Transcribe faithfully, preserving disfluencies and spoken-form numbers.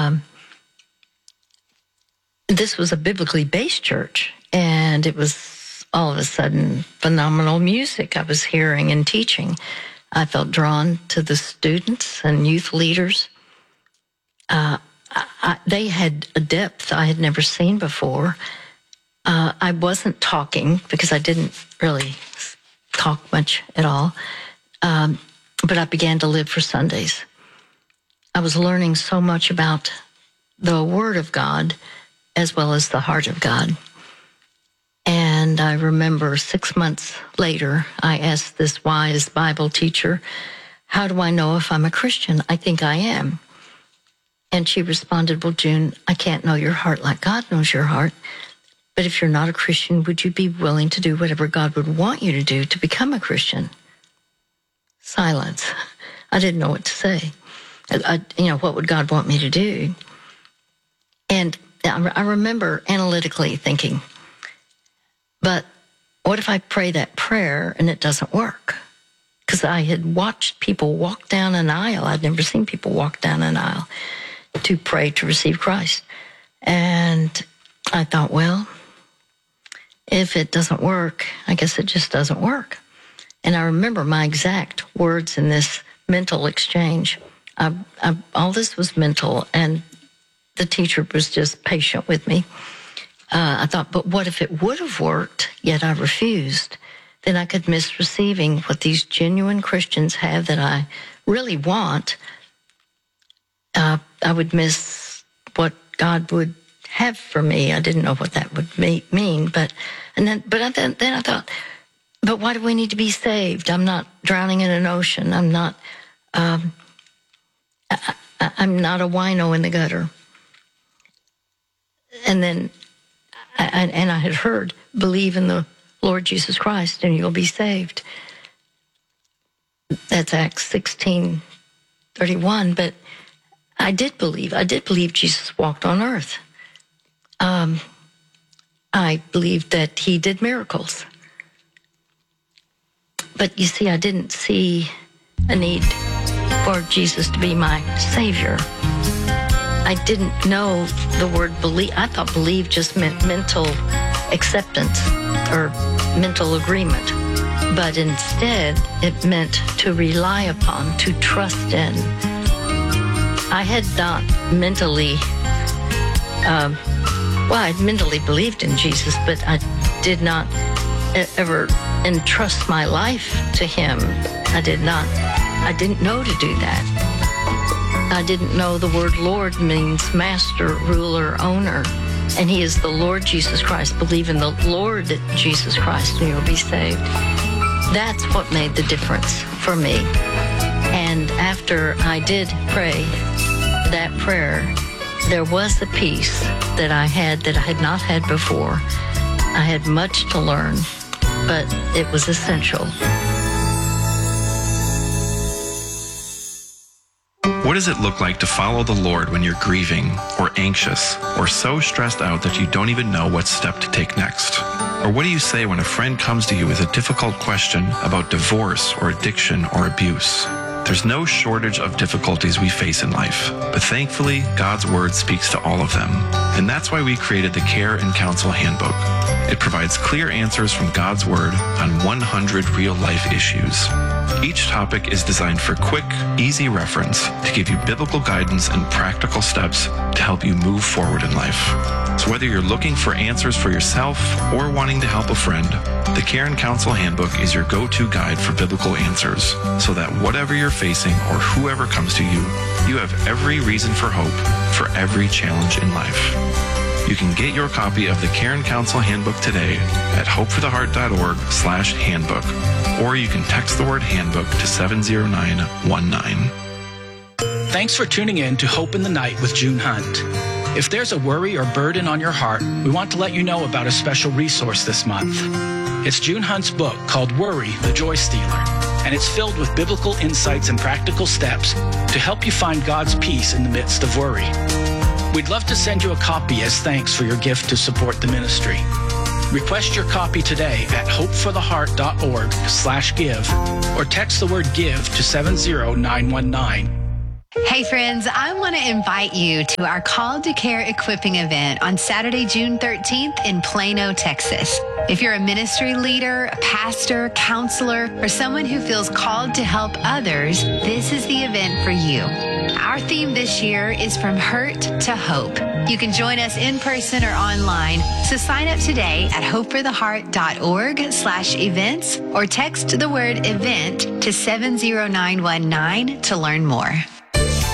Um, this was a biblically based church, and it was all of a sudden phenomenal music I was hearing and teaching. I felt drawn to the students and youth leaders. Uh, I, I, they had a depth I had never seen before. Uh, I wasn't talking because I didn't really talk much at all, um, but I began to live for Sundays. I was learning so much about the Word of God as well as the heart of God. And I remember six months later, I asked this wise Bible teacher, how do I know if I'm a Christian? I think I am. And she responded, well, June, I can't know your heart like God knows your heart. But if you're not a Christian, would you be willing to do whatever God would want you to do to become a Christian? Silence. I didn't know what to say. I, I, you know, what would God want me to do? And I, I remember analytically thinking, but what if I pray that prayer and it doesn't work? Because I had watched people walk down an aisle. I'd never seen people walk down an aisle to pray to receive Christ. And I thought, well, if it doesn't work, I guess it just doesn't work. And I remember my exact words in this mental exchange. I, I, all this was mental, and the teacher was just patient with me. Uh, I thought, but what if it would have worked, yet I refused? Then I could miss receiving what these genuine Christians have that I really want. Uh, I would miss what God would have for me. I didn't know what that would mean, but and then, but I, then, then I thought, but why do we need to be saved? I'm not drowning in an ocean. I'm not. Um, I, I, I'm not a wino in the gutter. And then, I, and I had heard, believe in the Lord Jesus Christ and you'll be saved. That's Acts sixteen thirty-one. But I did believe. I did believe Jesus walked on earth. Um, I believed that he did miracles. But you see, I didn't see a need for Jesus to be my Savior. I didn't know the word believe. I thought believe just meant mental acceptance or mental agreement. But instead, it meant to rely upon, to trust in. I had not mentally, um, well, I mentally believed in Jesus, but I did not ever entrust my life to him. I did not, I didn't know to do that. I didn't know the word Lord means master, ruler, owner. And he is the Lord Jesus Christ. Believe in the Lord Jesus Christ and you'll be saved. That's what made the difference for me. And after I did pray that prayer, there was a peace that I had that I had not had before. I had much to learn, but it was essential. What does it look like to follow the Lord when you're grieving or anxious or so stressed out that you don't even know what step to take next? Or what do you say when a friend comes to you with a difficult question about divorce or addiction or abuse? There's no shortage of difficulties we face in life, but thankfully, God's Word speaks to all of them. And that's why we created the Care and Counsel Handbook. It provides clear answers from God's Word on one hundred real-life issues. Each topic is designed for quick, easy reference to give you biblical guidance and practical steps to help you move forward in life. So whether you're looking for answers for yourself or wanting to help a friend, the Care and Counsel Handbook is your go-to guide for biblical answers, so that whatever you're facing or whoever comes to you, you have every reason for hope for every challenge in life. You can get your copy of the Care and Counsel Handbook today at hopefortheheart.org slash handbook, or you can text the word handbook to seven zero nine one nine. Thanks for tuning in to Hope in the Night with June Hunt. If there's a worry or burden on your heart, we want to let you know about a special resource this month. It's June Hunt's book called Worry, the Joy Stealer, and it's filled with biblical insights and practical steps to help you find God's peace in the midst of worry. We'd love to send you a copy as thanks for your gift to support the ministry. Request your copy today at hopefortheheart.org slash give or text the word give to seven zero nine one nine. Hey friends, I want to invite you to our Called to Care equipping event on Saturday, June thirteenth in Plano, Texas. If you're a ministry leader, a pastor, counselor, or someone who feels called to help others, this is the event for you. Our theme this year is From Hurt to Hope. You can join us in person or online, so sign up today at hopefortheheart.org slash events or text the word event to seven zero nine one nine to learn more.